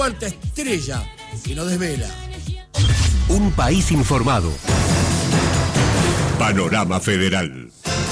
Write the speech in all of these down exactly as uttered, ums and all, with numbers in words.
Cuarta estrella que nos desvela. Un país informado. Panorama Federal.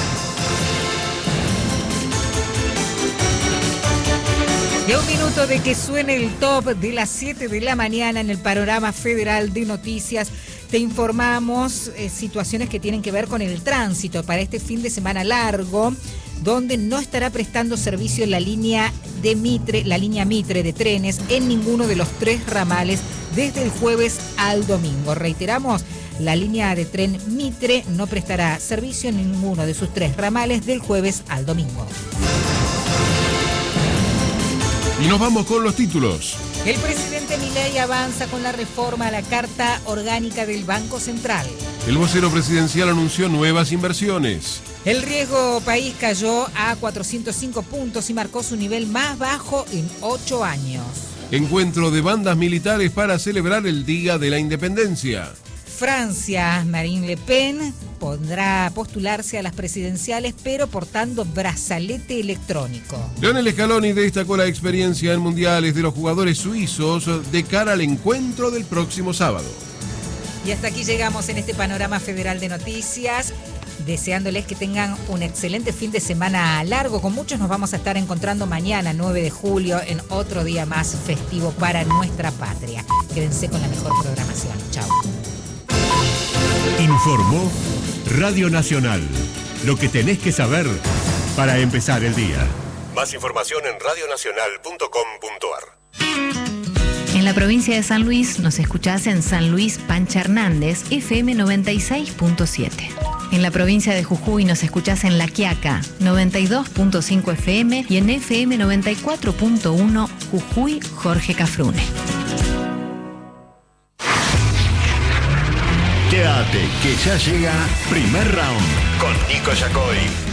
Y a un minuto de que suene el top de las siete de la mañana en el Panorama Federal de Noticias, te informamos eh, situaciones que tienen que ver con el tránsito para este fin de semana largo, donde no estará prestando servicio la línea de Mitre, la línea Mitre de trenes en ninguno de los tres ramales desde el jueves al domingo. Reiteramos, la línea de tren Mitre no prestará servicio en ninguno de sus tres ramales del jueves al domingo. Y nos vamos con los títulos. El presidente Milei avanza con la reforma a la Carta Orgánica del Banco Central. El vocero presidencial anunció nuevas inversiones. El riesgo país cayó a cuatrocientos cinco puntos y marcó su nivel más bajo en ocho años. Encuentro de bandas militares para celebrar el Día de la Independencia. Francia, Marine Le Pen podrá postularse a las presidenciales, pero portando brazalete electrónico. Lionel Scaloni destacó la experiencia en mundiales de los jugadores suizos de cara al encuentro del próximo sábado. Y hasta aquí llegamos en este Panorama Federal de Noticias, deseándoles que tengan un excelente fin de semana largo. Con muchos nos vamos a estar encontrando mañana, nueve de julio, en otro día más festivo para nuestra patria. Quédense con la mejor programación. Chao. Informó Radio Nacional. Lo que tenés que saber para empezar el día. Más información en radio nacional punto com punto a r. En la provincia de San Luis nos escuchás en San Luis Pancha Hernández, F M noventa y seis punto siete. En la provincia de Jujuy nos escuchás en La Quiaca, noventa y dos punto cinco F M y en F M noventa y cuatro punto uno Jujuy Jorge Cafrune. Quédate, que ya llega Primer Round con Nico Yacoy.